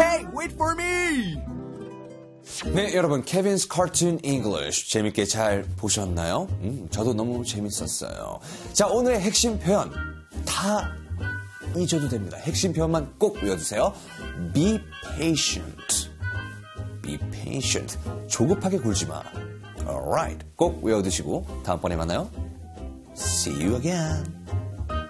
Hey, wait for me! 네, 여러분, Kevin's Cartoon English 재밌게 잘 보셨나요? 저도 너무 재밌었어요. 자, 오늘의 핵심 표현 다 잊어도 됩니다. 핵심 표현만 꼭 외워두세요. Be patient. Be patient. 조급하게 굴지 마. Alright, 꼭 외워두시고 다음번에 만나요. See you again.